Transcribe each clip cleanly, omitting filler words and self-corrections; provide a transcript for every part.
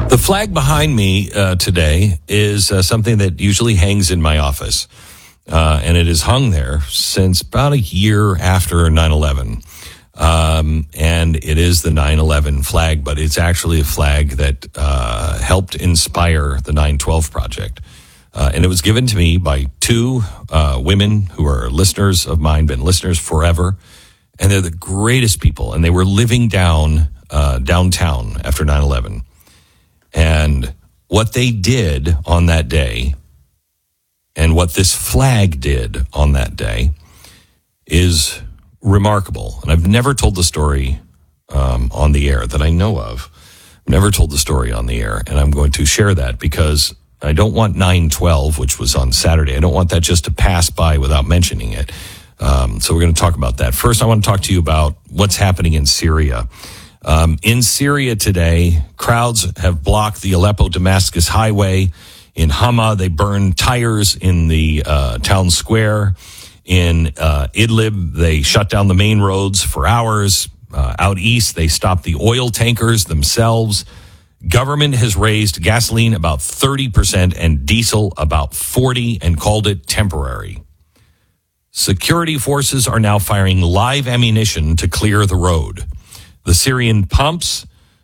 The flag behind me today is something that usually hangs in my office, and it has hung there since about a year after 9/11. And it is the 9/11 flag, but it's actually a flag that helped inspire the 9/12 Project. And it was given to me by two women who are listeners of mine, been listeners forever, and they're the greatest people. And they were living downtown after 9/11. And what they did on that day and what this flag did on that day is remarkable. And I've never told the story on the air that I know of. I've never told the story on the air, and I'm going to share that because I don't want 9/12, which was on Saturday. I don't want that just to pass by without mentioning it. So we're going to talk about that. First, I want to talk to you about what's happening in Syria. In Syria today, crowds have blocked the Aleppo-Damascus highway. In Hama, they burned tires in the town square. In Idlib, they shut down the main roads for hours. Out east, they stopped the oil tankers themselves. Government has raised gasoline about 30% and diesel about 40% and called it temporary. Security forces are now firing live ammunition to clear the road. The Syrian pumps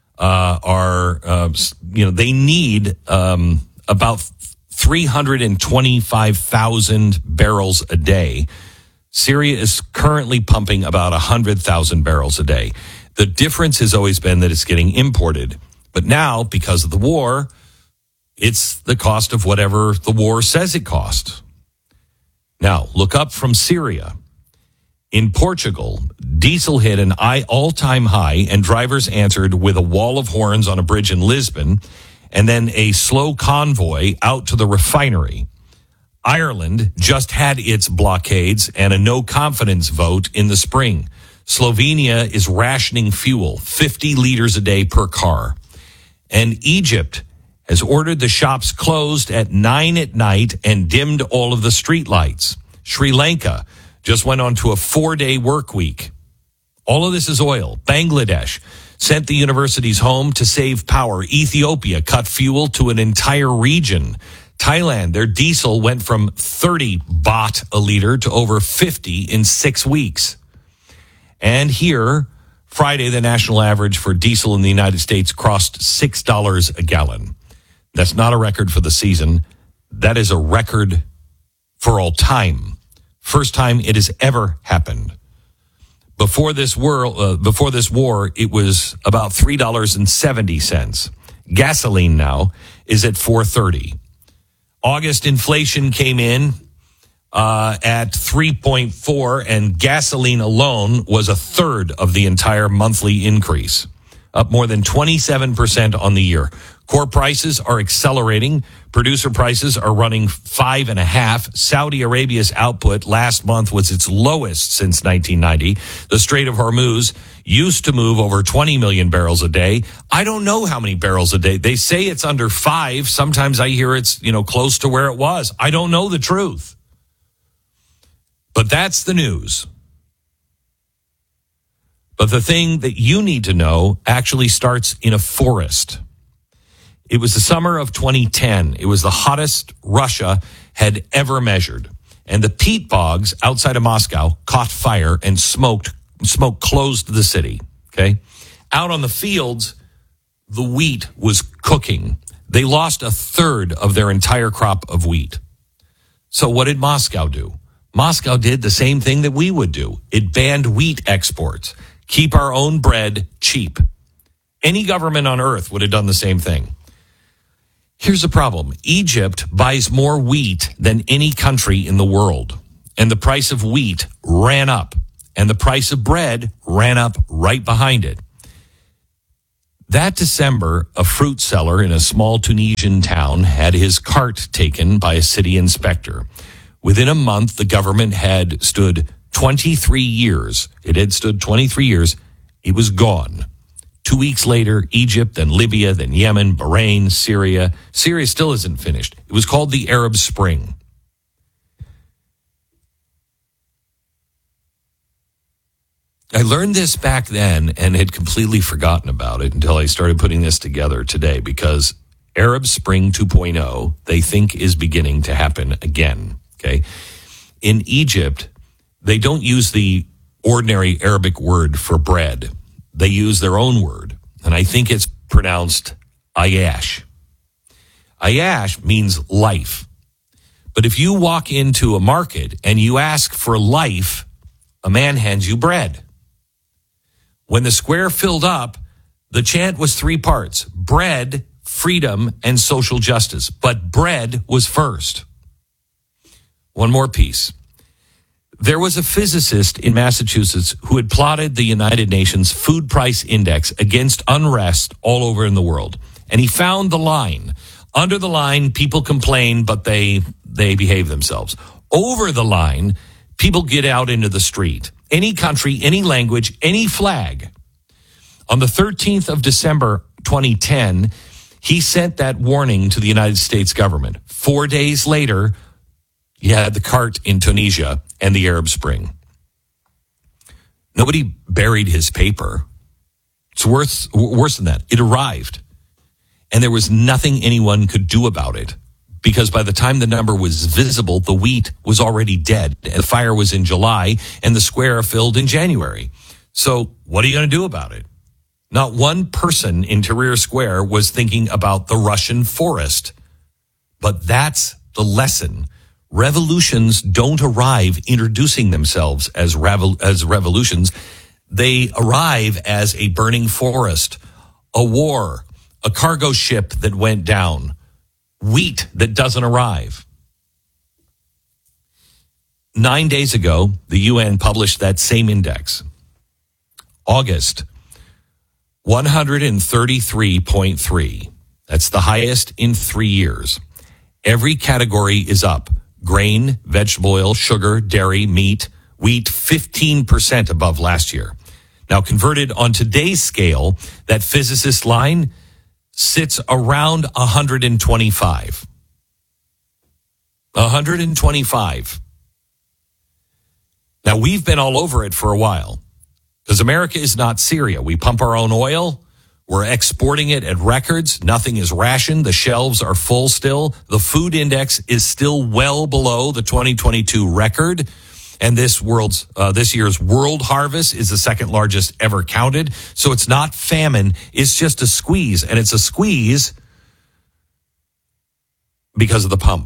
they need about 325,000 barrels a day. Syria is currently pumping about 100,000 barrels a day. The difference has always been that it's getting imported. But now, because of the war, it's the cost of whatever the war says it costs. Now, look up from Syria. In Portugal, diesel hit an all-time high, and drivers answered with a wall of horns on a bridge in Lisbon, and then a slow convoy out to the refinery. Ireland just had its blockades and a no-confidence vote in the spring. Slovenia is rationing fuel, 50 liters a day per car. And Egypt has ordered the shops closed at 9 at night and dimmed all of the street lights. Sri Lanka just went on to a 4-day work week. All of this is oil. Bangladesh sent the universities home to save power. Ethiopia cut fuel to an entire region. Thailand, their diesel went from 30 baht a liter to over 50 in 6 weeks. And here, Friday, the national average for diesel in the United States crossed $6 a gallon. That's not a record for the season. That is a record for all time. First time it has ever happened. Before this war, it was about $3.70. Gasoline now is at $4.30. August inflation came in at 3.4, and gasoline alone was a third of the entire monthly increase, up more than 27% on the year. Core prices are accelerating. Producer prices are running 5.5. Saudi Arabia's output last month was its lowest since 1990. The Strait of Hormuz used to move over 20 million barrels a day. I don't know how many barrels a day. They say it's under 5. Sometimes I hear it's, close to where it was. I don't know the truth. But that's the news. But the thing that you need to know actually starts in a forest. It was the summer of 2010. It was the hottest Russia had ever measured. And the peat bogs outside of Moscow caught fire and smoke closed the city. Okay. Out on the fields, the wheat was cooking. They lost a third of their entire crop of wheat. So what did Moscow do? Moscow did the same thing that we would do. It banned wheat exports. Keep our own bread cheap. Any government on earth would have done the same thing. Here's the problem. Egypt buys more wheat than any country in the world. And the price of wheat ran up. And the price of bread ran up right behind it. That December, a fruit seller in a small Tunisian town had his cart taken by a city inspector. Within a month, the government had stood 23 years. It had stood 23 years. It was gone. 2 weeks later, Egypt, then Libya, then Yemen, Bahrain, Syria. Syria still isn't finished. It was called the Arab Spring. I learned this back then and had completely forgotten about it until I started putting this together today, because Arab Spring 2.0, they think, is beginning to happen again. Okay. In Egypt, they don't use the ordinary Arabic word for bread. They use their own word. And I think it's pronounced Ayash. Ayash means life. But if you walk into a market and you ask for life, a man hands you bread. When the square filled up, the chant was 3 parts: bread, freedom, and social justice. But bread was first. One more piece. There was a physicist in Massachusetts who had plotted the United Nations Food Price Index against unrest all over in the world. And he found the line. Under the line, people complain, but they behave themselves. Over the line, people get out into the street. Any country, any language, any flag. On the 13th of December, 2010, he sent that warning to the United States government. 4 days later, you had the cart in Tunisia and the Arab Spring. Nobody buried his paper. It's worse than that. It arrived. And there was nothing anyone could do about it, because by the time the number was visible, the wheat was already dead. And the fire was in July and the square filled in January. So what are you going to do about it? Not one person in Tahrir Square was thinking about the Russian forest. But that's the lesson. Revolutions don't arrive introducing themselves as revolutions. They arrive as a burning forest, a war, a cargo ship that went down, wheat that doesn't arrive. 9 days ago, the UN published that same index. August, 133.3. That's the highest in 3 years. Every category is up. Grain, vegetable oil, sugar, dairy, meat, wheat, 15% above last year. Now, converted on today's scale, that physicist line sits around 125. 125. Now, we've been all over it for a while, because America is not Syria. We pump our own oil. We're exporting it at records. Nothing is rationed. The shelves are full still. The food index is still well below the 2022 record. And this year's world harvest is the second largest ever counted. So it's not famine. It's just a squeeze. And it's a squeeze because of the pump.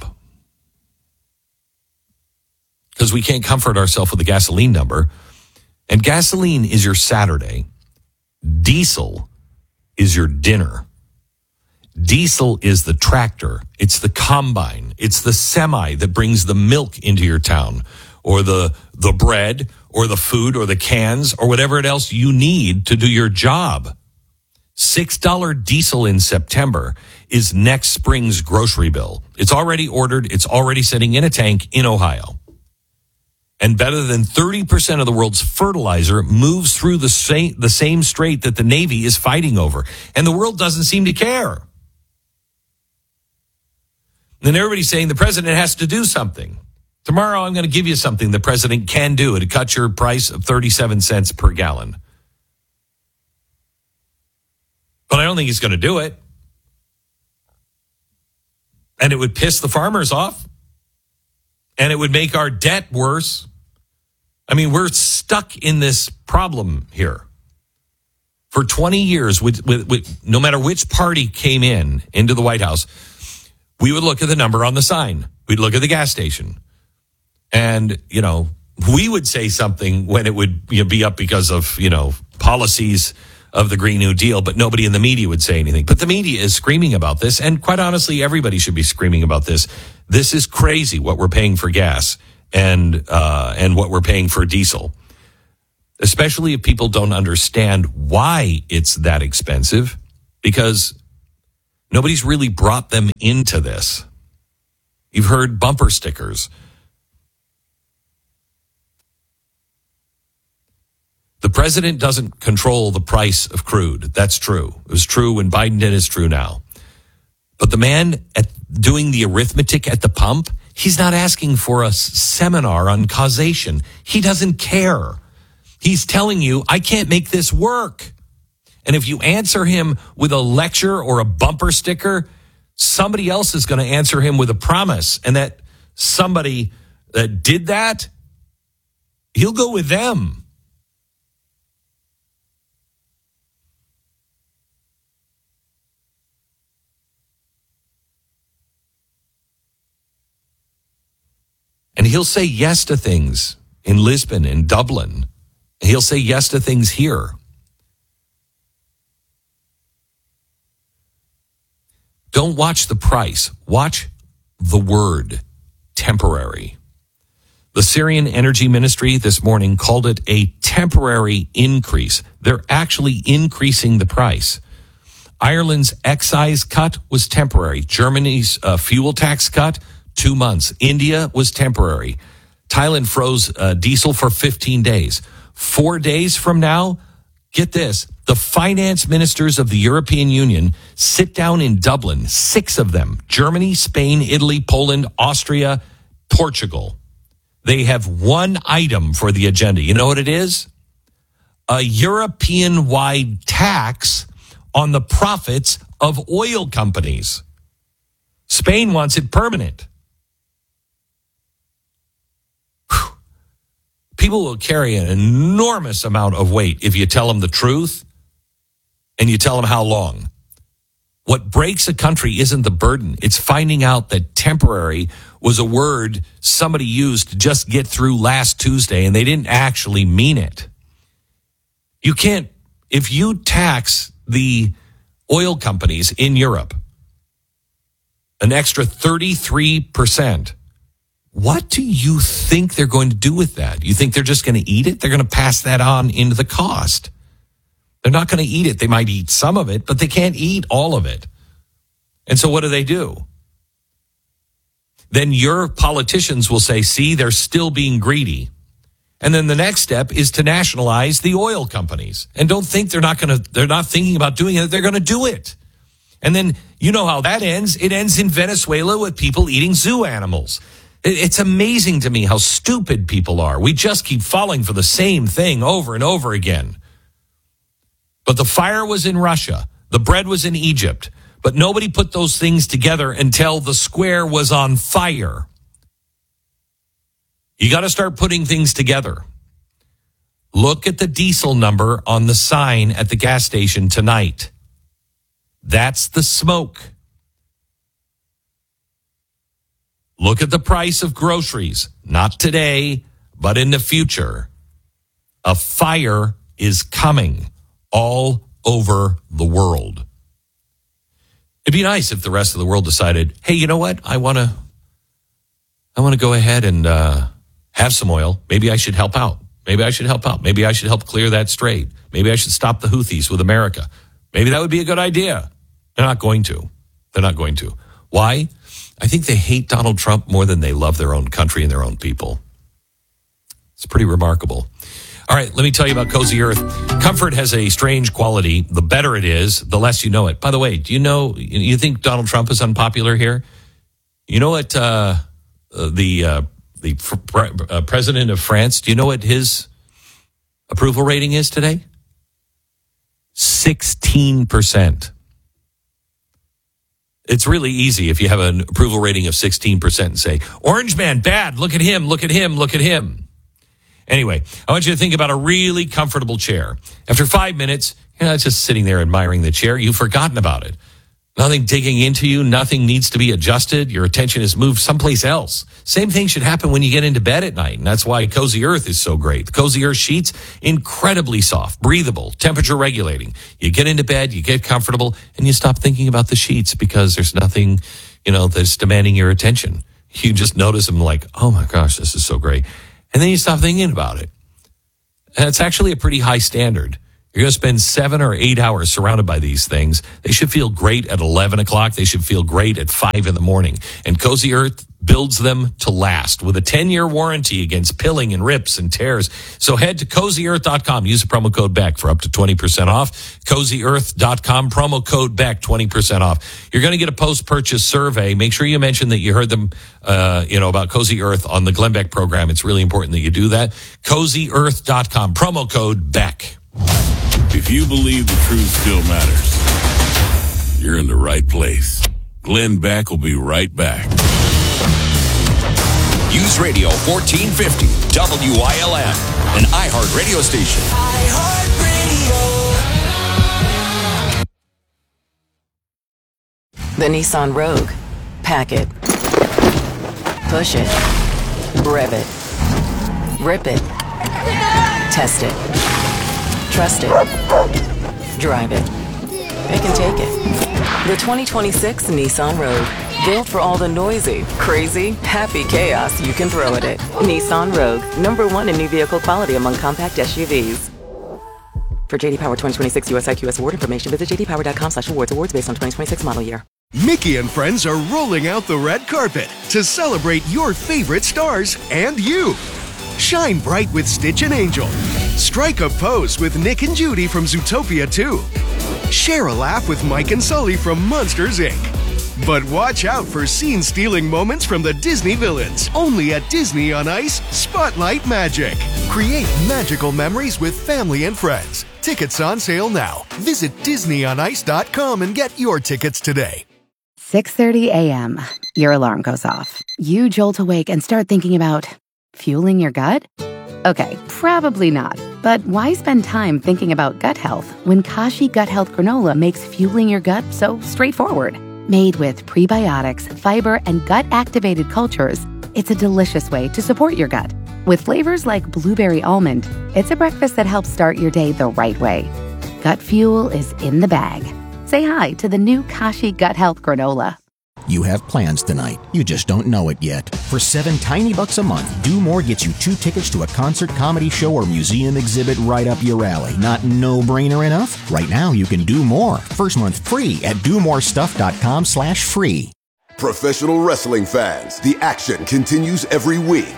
Because we can't comfort ourselves with the gasoline number. And gasoline is your Saturday. Diesel is your dinner. Diesel is the tractor. It's the combine. It's the semi that brings the milk into your town, or the bread, or the food, or the cans, or whatever else you need to do your job. $6 diesel in September is next spring's grocery bill. It's already ordered. It's already sitting in a tank in Ohio. And better than 30% of the world's fertilizer moves through the same strait that the Navy is fighting over. And the world doesn't seem to care. Then everybody's saying the president has to do something. Tomorrow I'm going to give you something the president can do to cut your price of 37 cents per gallon. But I don't think he's going to do it. And it would piss the farmers off. And it would make our debt worse. I mean, we're stuck in this problem here. For 20 years, with no matter which party came into the White House, we would look at the number on the sign. We'd look at the gas station. And, we would say something when it would be up because of, policies of the Green New Deal, but nobody in the media would say anything. But the media is screaming about this, and quite honestly, everybody should be screaming about this. This is crazy what we're paying for gas and what we're paying for diesel, especially if people don't understand why it's that expensive, because nobody's really brought them into this. You've heard bumper stickers. The president doesn't control the price of crude. That's true. It was true when Biden did. It's true now. But the man doing the arithmetic at the pump, he's not asking for a seminar on causation. He doesn't care. He's telling you, I can't make this work. And if you answer him with a lecture or a bumper sticker, somebody else is going to answer him with a promise. And that somebody that did that, he'll go with them. And he'll say yes to things in Lisbon and Dublin. He'll say yes to things here. Don't watch the price. Watch the word, temporary. The Syrian Energy Ministry this morning called it a temporary increase. They're actually increasing the price. Ireland's excise cut was temporary. Germany's fuel tax cut, 2 months. India was temporary. Thailand froze diesel for 15 days. 4 days from now, get this, the finance ministers of the European Union sit down in Dublin, 6 of them, Germany, Spain, Italy, Poland, Austria, Portugal. They have one item for the agenda. You know what it is? A European-wide tax on the profits of oil companies. Spain wants it permanent. People will carry an enormous amount of weight if you tell them the truth and you tell them how long. What breaks a country isn't the burden. It's finding out that temporary was a word somebody used to just get through last Tuesday and they didn't actually mean it. You can't, if you tax the oil companies in Europe an extra 33%, what do you think they're going to do with that? You think they're just going to eat it? They're going to pass that on into the cost. They're not going to eat it. They might eat some of it, but they can't eat all of it. And so what do? Then your politicians will say, see, they're still being greedy. And then the next step is to nationalize the oil companies. And don't think they're not thinking about doing it. They're going to do it. And then you know how that ends. It ends in Venezuela with people eating zoo animals. It's amazing to me how stupid people are. We just keep falling for the same thing over and over again. But the fire was in Russia. The bread was in Egypt. But nobody put those things together until the square was on fire. You got to start putting things together. Look at the diesel number on the sign at the gas station tonight. That's the smoke. Look at the price of groceries. Not today, but in the future. A fire is coming all over the world. It'd be nice if the rest of the world decided, hey, you know what? I want to go ahead and have some oil. Maybe I should help out. Maybe I should help help clear that strait. Maybe I should stop the Houthis with America. Maybe that would be a good idea. They're not going to. Why? I think they hate Donald Trump more than they love their own country and their own people. It's pretty remarkable. All right, let me tell you about Cozy Earth. Comfort has a strange quality. The better it is, the less you know it. By the way, do you think Donald Trump is unpopular here? You know what the president of France, do you know what his approval rating is today? 16%. It's really easy if you have an approval rating of 16% and say, Orange Man, bad, look at him. Anyway, I want you to think about a really comfortable chair. After 5 minutes, you're not just sitting there admiring the chair. You've forgotten about it. Nothing digging into you. Nothing needs to be adjusted. Your attention is moved someplace else. Same thing should happen when you get into bed at night. And that's why Cozy Earth is so great. The Cozy Earth sheets, incredibly soft, breathable, temperature regulating. You get into bed, you get comfortable, and you stop thinking about the sheets because there's nothing, that's demanding your attention. You just notice them like, oh my gosh, this is so great. And then you stop thinking about it. And it's actually a pretty high standard. You're going to spend 7 or 8 hours surrounded by these things. They should feel great at 11 o'clock. They should feel great at 5 in the morning. And Cozy Earth builds them to last with a 10-year warranty against pilling and rips and tears. So head to CozyEarth.com. Use the promo code BECK for up to 20% off. CozyEarth.com, promo code BECK, 20% off. You're going to get a post-purchase survey. Make sure you mention that you heard them, about Cozy Earth on the Glenn Beck program. It's really important that you do that. CozyEarth.com, promo code BECK. If you believe the truth still matters, you're in the right place. Glenn Beck will be right back. News Radio 1450, WILM, an iHeart radio station. The Nissan Rogue. Pack it. Push it. Rev it. Rip it. Test it. Trust it. Drive it. It can take it. The 2026 Nissan Rogue. Built for all the noisy, crazy, happy chaos you can throw at it. Nissan Rogue. #1 in new vehicle quality among compact SUVs. For JD Power 2026 US IQS award information, visit jdpower.com/awards. Awards based on 2026 model year. Mickey and friends are rolling out the red carpet to celebrate your favorite stars and you. Shine bright with Stitch and Angel. Strike a pose with Nick and Judy from Zootopia 2. Share a laugh with Mike and Sully from Monsters, Inc. But watch out for scene-stealing moments from the Disney villains. Only at Disney on Ice, Spotlight Magic. Create magical memories with family and friends. Tickets on sale now. Visit DisneyOnIce.com and get your tickets today. 6:30 a.m. Your alarm goes off. You jolt awake and start thinking about fueling your gut? Okay, probably not. But why spend time thinking about gut health when Kashi Gut Health Granola makes fueling your gut so straightforward? Made with prebiotics, fiber, and gut-activated cultures, it's a delicious way to support your gut. With flavors like blueberry almond, it's a breakfast that helps start your day the right way. Gut fuel is in the bag. Say hi to the new Kashi Gut Health Granola. You have plans tonight. You just don't know it yet. For $7 tiny bucks a month, Do More gets you 2 tickets to a concert, comedy show, or museum exhibit right up your alley. Not no-brainer enough? Right now, you can do more. First month free at domorestuff.com/free. Professional wrestling fans, the action continues every week.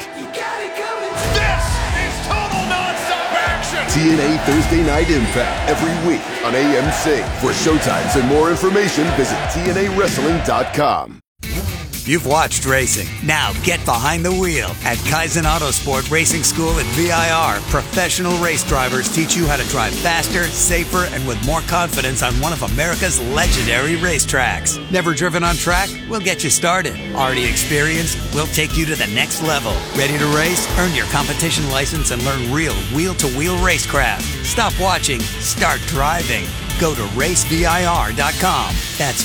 This is total nonstop action! TNA Thursday Night Impact every week on AMC. For showtimes and more information, visit TNAWrestling.com. You've watched racing. Now get behind the wheel. At Kaizen Autosport Racing School at VIR, professional race drivers teach you how to drive faster, safer, and with more confidence on one of America's legendary racetracks. Never driven on track? We'll get you started. Already experienced? We'll take you to the next level. Ready to race? Earn your competition license and learn real wheel-to-wheel racecraft. Stop watching. Start driving. Go to racevir.com. That's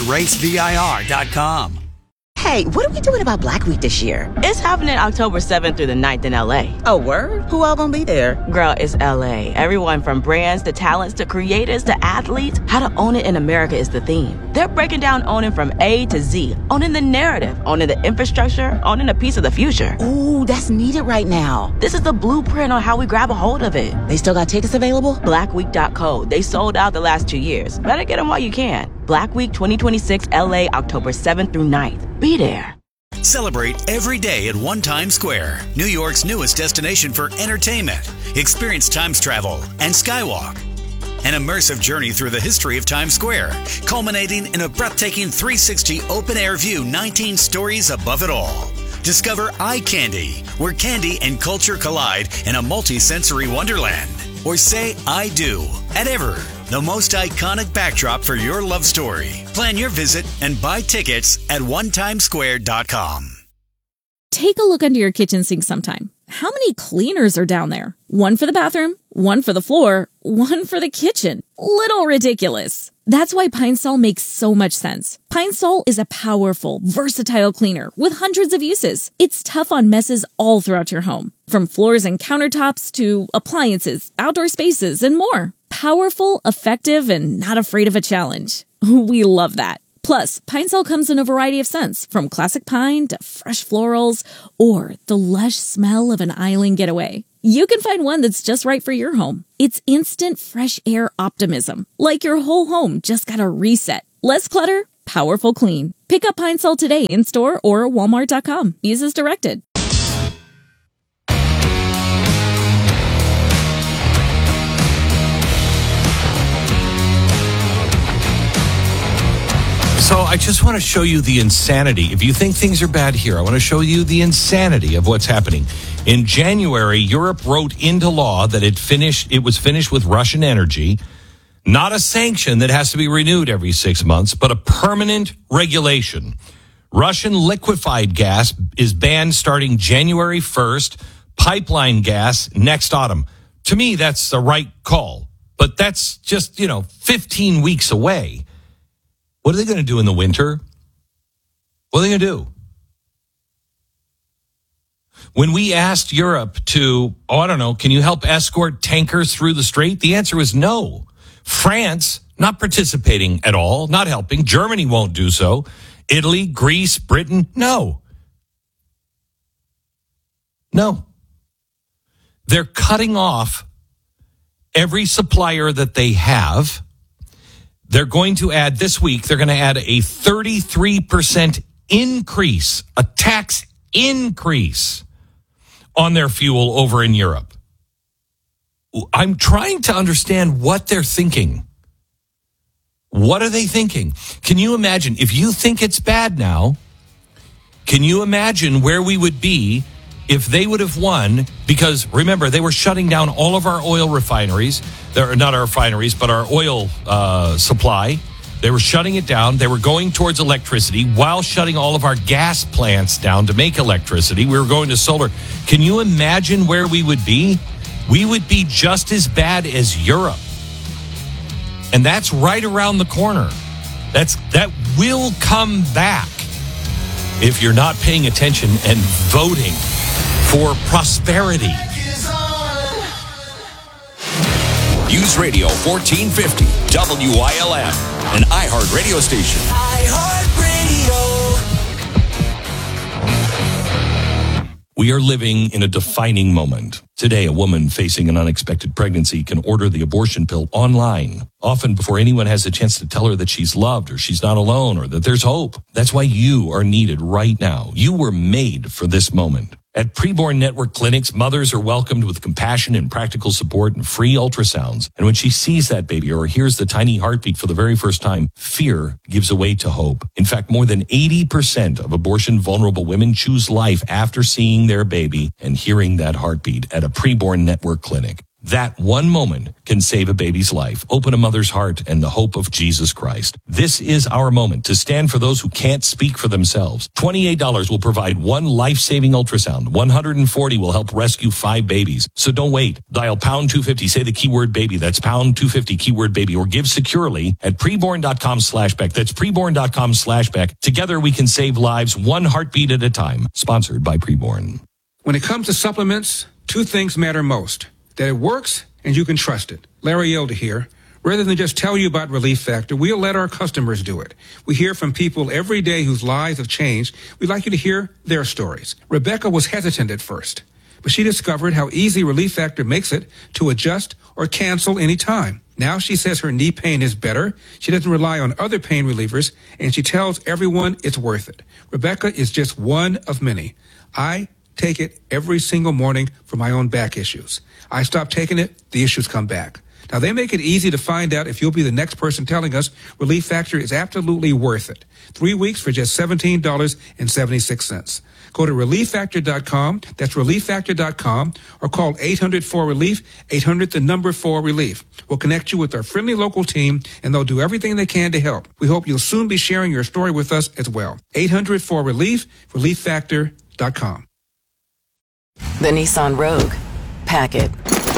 racevir.com. Hey, what are we doing about Black Week this year? It's happening October 7th through the 9th in LA. Oh, word? Who all gonna be there? Girl, it's LA. Everyone from brands to talents to creators to athletes. How to own it in America is the theme. They're breaking down owning from A to Z. Owning the narrative, owning the infrastructure, owning a piece of the future. Ooh, that's needed right now. This is the blueprint on how we grab a hold of it. They still got tickets available? Blackweek.co. They sold out the last 2 years. Better get them while you can. Black Week 2026 LA, October 7th through 9th. Be there. Celebrate every day at One Times Square, New York's newest destination for entertainment. Experience Times Travel and Skywalk. An immersive journey through the history of Times Square, culminating in a breathtaking 360 open-air view 19 stories above it all. Discover Eye Candy, where candy and culture collide in a multi-sensory wonderland. Or say I do at Ever, the most iconic backdrop for your love story. Plan your visit and buy tickets at onetimesquare.com. Take a look under your kitchen sink sometime. How many cleaners are down there? One for the bathroom, one for the floor, one for the kitchen. Little ridiculous. That's why Pine Sol makes so much sense. Pine Sol is a powerful, versatile cleaner with hundreds of uses. It's tough on messes all throughout your home, from floors and countertops to appliances, outdoor spaces, and more. Powerful, effective, and not afraid of a challenge. We love that. Plus, Pine Sol comes in a variety of scents, from classic pine to fresh florals or the lush smell of an island getaway. you can find one that's just right for your home. It's instant fresh air optimism, like your whole home just got a reset. Less clutter, powerful clean. Pick up Pine Sol today in store or walmart.com. Use as directed. So I just want to show you the insanity. If you think things are bad here, I want to show you the insanity of what's happening. In January, Europe wrote into law that it was finished with Russian energy, not a sanction that has to be renewed every 6 months, but a permanent regulation. Russian liquefied gas is banned starting January 1st, pipeline gas next autumn. To me, that's the right call, but that's just, 15 weeks away. What are they going to do in the winter? What are they going to do? When we asked Europe to, can you help escort tankers through the strait? The answer was no. France, not participating at all, not helping. Germany won't do so. Italy, Greece, Britain, no. No. They're cutting off every supplier that they have. They're going to add this week, they're going to add a 33% increase, a tax increase on their fuel over in Europe. I'm trying to understand what they're thinking. What are they thinking? Can you imagine, if you think it's bad now, can you imagine where we would be if they would have won? Because remember, they were shutting down all of our oil refineries. Not our refineries, but our oil supply. They were shutting it down. They were going towards electricity while shutting all of our gas plants down to make electricity. We were going to solar. Can you imagine where we would be? We would be just as bad as Europe. And that's right around the corner. That will come back if you're not paying attention and voting for prosperity. News Radio 1450 WILM, an iHeart radio station. We are living in a defining moment. Today, a woman facing an unexpected pregnancy can order the abortion pill online, often before anyone has a chance to tell her that she's loved or she's not alone or that there's hope. That's why you are needed right now. You were made for this moment. At Preborn Network Clinics, mothers are welcomed with compassion and practical support and free ultrasounds. And when she sees that baby or hears the tiny heartbeat for the very first time, fear gives way to hope. In fact, more than 80% of abortion-vulnerable women choose life after seeing their baby and hearing that heartbeat at a Preborn Network clinic. That one moment can save a baby's life, open a mother's heart, and the hope of Jesus Christ. This is our moment to stand for those who can't speak for themselves. $28 will provide one life-saving ultrasound. $140 will help rescue 5 babies. So don't wait. Dial pound 250. Say the keyword baby. That's pound 250 keyword baby, or give securely at preborn.com/Beck. That's preborn.com/Beck. Together we can save lives one heartbeat at a time. Sponsored by Preborn. When it comes to supplements, 2 things matter most. That it works and you can trust it. Larry Elder here. Rather than just tell you about Relief Factor, we'll let our customers do it. We hear from people every day whose lives have changed. We'd like you to hear their stories. Rebecca was hesitant at first, but she discovered how easy Relief Factor makes it to adjust or cancel any time. Now she says her knee pain is better. She doesn't rely on other pain relievers, and she tells everyone it's worth it. Rebecca is just one of many. I take it every single morning for my own back issues. I stop taking it, the issues come back. Now, they make it easy to find out if you'll be the next person telling us Relief Factor is absolutely worth it. 3 weeks for just $17.76. Go to ReliefFactor.com. That's ReliefFactor.com, or call 800-4RELIEF, 800-4RELIEF. We'll connect you with our friendly local team, and they'll do everything they can to help. We hope you'll soon be sharing your story with us as well. 800-4RELIEF, ReliefFactor.com. The Nissan Rogue. Pack it.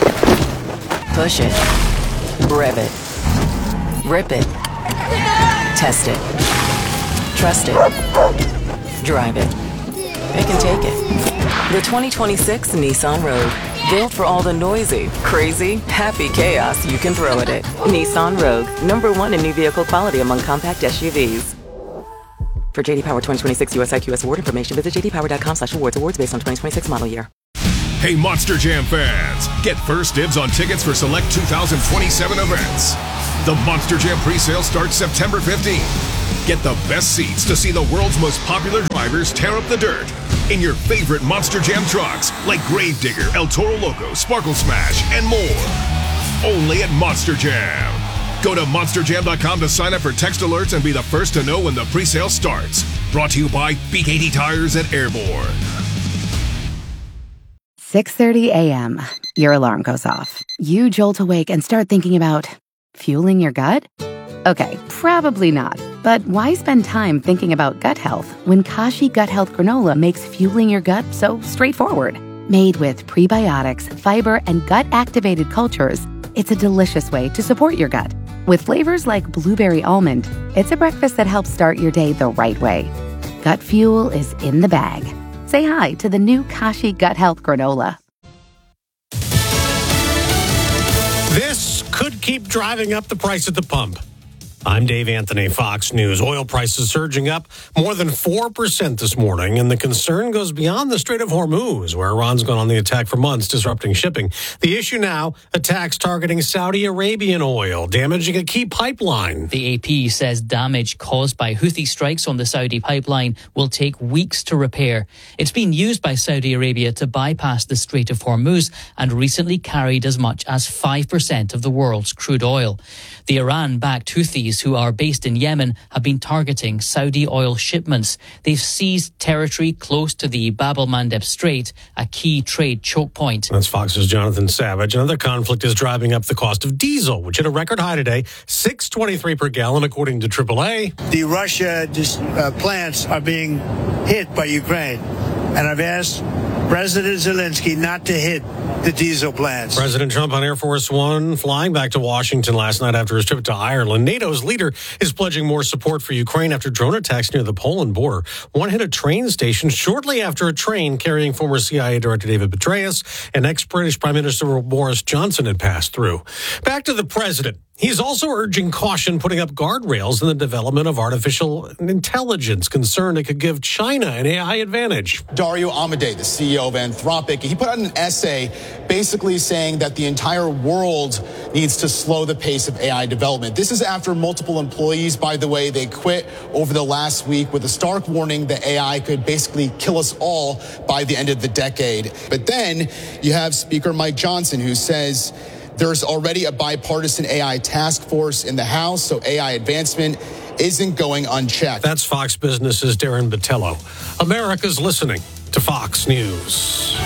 Push it. Rev it. Rip it. Test it. Trust it. Drive it. Pick and take it. The 2026 Nissan Rogue. Built for all the noisy, crazy, happy chaos you can throw at it. Nissan Rogue. #1 in new vehicle quality among compact SUVs. For JD Power 2026 US IQS award information, visit jdpower.com/awards. Awards based on 2026 model year. Hey, Monster Jam fans, get first dibs on tickets for select 2027 events. The Monster Jam presale starts September 15th. Get the best seats to see the world's most popular drivers tear up the dirt in your favorite Monster Jam trucks like Gravedigger, El Toro Loco, Sparkle Smash, and more. Only at Monster Jam. Go to monsterjam.com to sign up for text alerts and be the first to know when the presale starts. Brought to you by BKT Tires at Airborne. 6:30 a.m. Your alarm goes off. You jolt awake and start thinking about fueling your gut? Okay, probably not. But why spend time thinking about gut health when Kashi Gut Health Granola makes fueling your gut so straightforward? Made with prebiotics, fiber, and gut-activated cultures, it's a delicious way to support your gut. With flavors like blueberry almond, it's a breakfast that helps start your day the right way. Gut fuel is in the bag. Say hi to the new Kashi Gut Health Granola. This could keep driving up the price at the pump. I'm Dave Anthony, Fox News. Oil prices surging up more than 4% this morning, and the concern goes beyond the Strait of Hormuz, where Iran's gone on the attack for months, disrupting shipping. The issue now, attacks targeting Saudi Arabian oil, damaging a key pipeline. The AP says damage caused by Houthi strikes on the Saudi pipeline will take weeks to repair. It's been used by Saudi Arabia to bypass the Strait of Hormuz and recently carried as much as 5% of the world's crude oil. The Iran-backed Houthis, who are based in Yemen, have been targeting Saudi oil shipments. They've seized territory close to the Bab el-Mandeb Strait, a key trade choke point. That's Fox's Jonathan Savage. Another conflict is driving up the cost of diesel, which hit a record high today, $6.23 per gallon, according to AAA. The Russia plants are being hit by Ukraine, and I've asked President Zelensky not to hit the diesel plants. President Trump on Air Force One flying back to Washington last night after his trip to Ireland. NATO's leader is pledging more support for Ukraine after drone attacks near the Poland border. One hit a train station shortly after a train carrying former CIA Director David Petraeus and ex-British Prime Minister Boris Johnson had passed through. Back to the president. He's also urging caution, putting up guardrails in the development of artificial intelligence, concerned it could give China an AI advantage. Dario Amodei, the CEO of Anthropic, he put out an essay basically saying that the entire world needs to slow the pace of AI development. This is after multiple employees, by the way, they quit over the last week with a stark warning that AI could basically kill us all by the end of the decade. But then you have Speaker Mike Johnson, who says there's already a bipartisan AI task force in the House, so AI advancement isn't going unchecked. That's Fox Business's Darren Botello. America's listening to Fox News.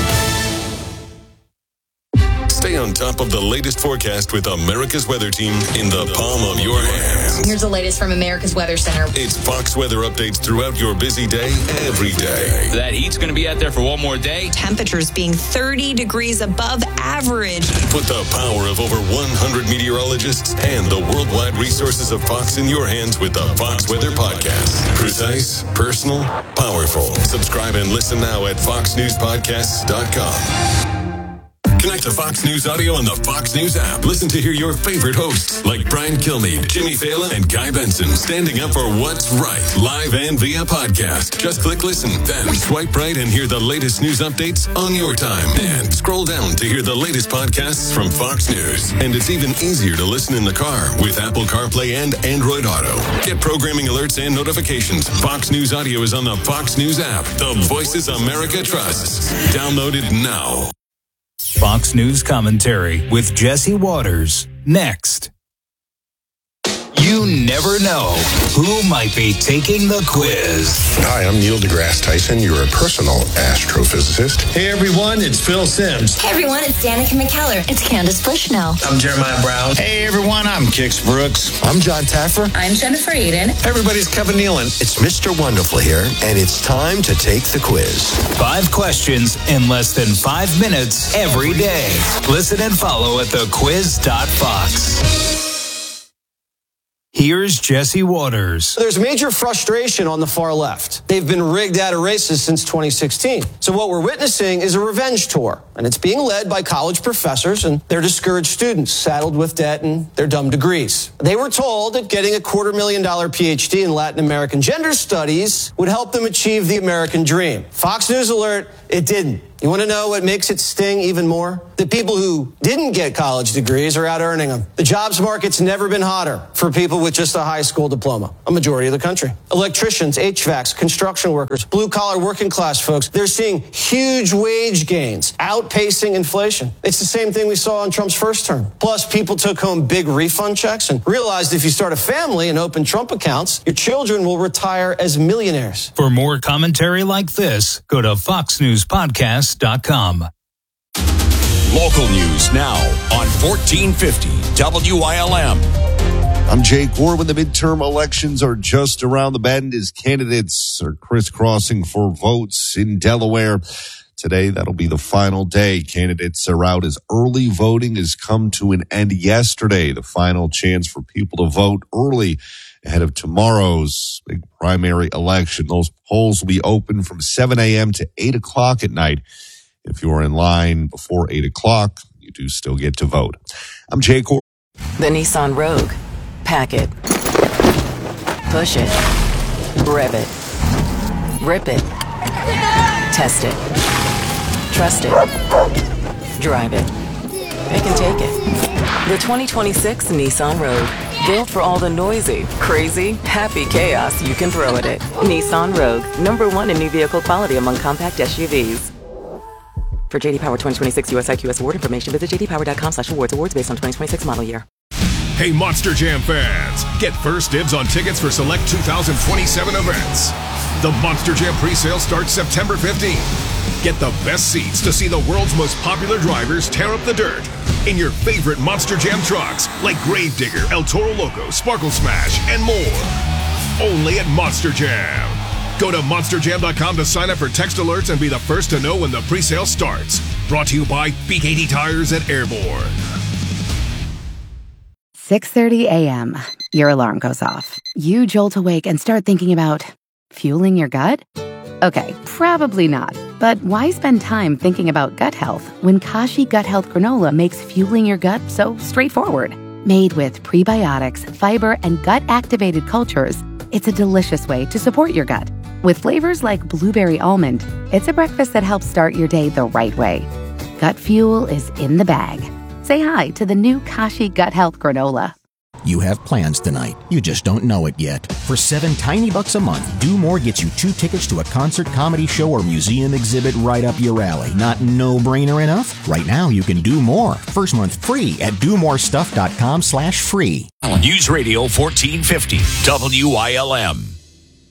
Stay on top of the latest forecast with America's Weather Team in the palm of your hand. Here's the latest from America's Weather Center. It's Fox weather updates throughout your busy day, every day. That heat's going to be out there for one more day. Temperatures being 30 degrees above average. Put the power of over 100 meteorologists and the worldwide resources of Fox in your hands with the Fox Weather Podcast. Precise, personal, powerful. Subscribe and listen now at foxnewspodcasts.com. Connect to Fox News Audio on the Fox News app. Listen to hear your favorite hosts like Brian Kilmeade, Jimmy Fallon, and Guy Benson standing up for what's right, live and via podcast. Just click listen, then swipe right and hear the latest news updates on your time. And scroll down to hear the latest podcasts from Fox News. And it's even easier to listen in the car with Apple CarPlay and Android Auto. Get programming alerts and notifications. Fox News Audio is on the Fox News app. The voices America trusts. Download it now. Fox News commentary with Jesse Waters. Next. You never know who might be taking the quiz. Hi, I'm Neil deGrasse Tyson, your personal astrophysicist. Hey everyone, it's Phil Simms. Hey everyone, it's Danica McKellar. It's Candace Bushnell. I'm Jeremiah Brown. Hey everyone, I'm Kix Brooks. I'm John Taffer. I'm Jennifer Aiden. Hey everybody's Kevin Nealon. It's Mr. Wonderful here, and it's time to take the quiz. 5 questions in less than 5 minutes every day. Listen and follow at thequiz.fox. Here's Jesse Waters. There's major frustration on the far left. They've been rigged out of races since 2016. So what we're witnessing is a revenge tour, and it's being led by college professors and their discouraged students saddled with debt and their dumb degrees. They were told that getting a $250,000 PhD in Latin American gender studies would help them achieve the American dream. Fox News alert, it didn't. You want to know what makes it sting even more? The people who didn't get college degrees are out earning them. The jobs market's never been hotter for people with just a high school diploma, a majority of the country. Electricians, HVACs, construction workers, blue-collar working class folks, they're seeing huge wage gains, outpacing inflation. It's the same thing we saw in Trump's first term. Plus, people took home big refund checks and realized if you start a family and open Trump accounts, your children will retire as millionaires. For more commentary like this, go to foxnewspodcast.com. Local news now on 1450 WILM. I'm Jake Ward. When the midterm elections are just around the bend as candidates are crisscrossing for votes in Delaware. Today, that'll be the final day. Candidates are out as early voting has come to an end yesterday. The final chance for people to vote early ahead of tomorrow's big primary election. Those polls will be open from 7 a.m. to 8 o'clock at night. If you're in line before 8 o'clock, you do still get to vote. I'm Jake Ward. The Nissan Rogue. Pack it. Push it. Rev it. Rip it. Test it. Trust it. Drive it. Pick and take it. The 2026 Nissan Rogue. Built for all the noisy, crazy, happy chaos you can throw at it. Nissan Rogue. #1 in new vehicle quality among compact SUVs. For JD Power 2026 US IQS award information, visit jdpower.com/awards. Awards based on 2026 model year. Hey, Monster Jam fans, get first dibs on tickets for select 2027 events. The Monster Jam presale starts September 15th. Get the best seats to see the world's most popular drivers tear up the dirt in your favorite Monster Jam trucks like Gravedigger, El Toro Loco, Sparkle Smash, and more. Only at Monster Jam. Go to monsterjam.com to sign up for text alerts and be the first to know when the presale starts. Brought to you by BKD Tires at Airborne. 6:30 a.m. Your alarm goes off. You jolt awake and start thinking about fueling your gut? Okay, probably not. But why spend time thinking about gut health when Kashi Gut Health Granola makes fueling your gut so straightforward? Made with prebiotics, fiber, and gut-activated cultures, it's a delicious way to support your gut. With flavors like blueberry almond, it's a breakfast that helps start your day the right way. Gut fuel is in the bag. Say hi to the new Kashi Gut Health Granola. You have plans tonight. You just don't know it yet. For $7 tiny a month, Do More gets you 2 tickets to a concert, comedy show, or museum exhibit right up your alley. Not no-brainer enough? Right now, you can do more. First month free at domorestuff.com/free. News Radio 1450 WILM.